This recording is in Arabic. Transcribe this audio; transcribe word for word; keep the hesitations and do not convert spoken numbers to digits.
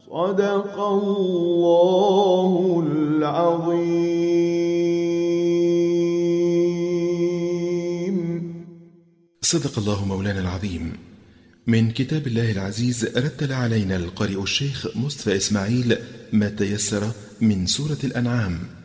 صدق الله العظيم. صدق الله مولانا العظيم. من كتاب الله العزيز رتل علينا القارئ الشيخ مصطفى إسماعيل ما تيسر من سورة الأنعام.